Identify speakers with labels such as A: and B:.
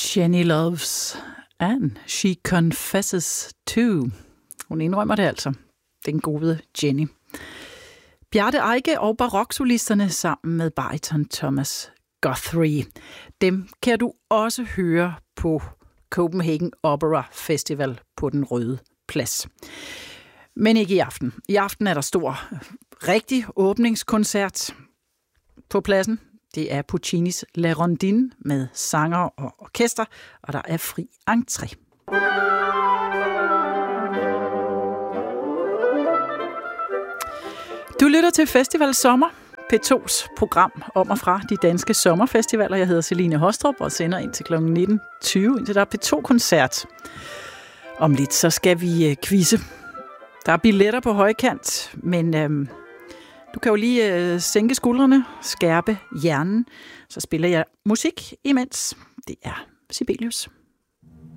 A: Jenny loves, and she confesses too. Hun indrømmer det altså, den gode Jenny. Bjarte Eike og baroksolisterne sammen med bariton Thomas Guthrie. Dem kan du også høre på Copenhagen Opera Festival på Den Røde Plads. Men ikke i aften. I aften er der stor, rigtig åbningskoncert på pladsen. Det er Puccinis La Rondine med sanger og orkester, og der er fri entré. Du lytter til Festival Sommer, P2's program om og fra de danske sommerfestivaler. Jeg hedder Celine Hostrup og sender ind til kl. 19.20, indtil der er P2-koncert. Om lidt så skal vi quizze. Der er billetter på højkant, men du kan jo lige sænke skuldrene, skærpe hjernen. Så spiller jeg musik imens. Det er Sibelius.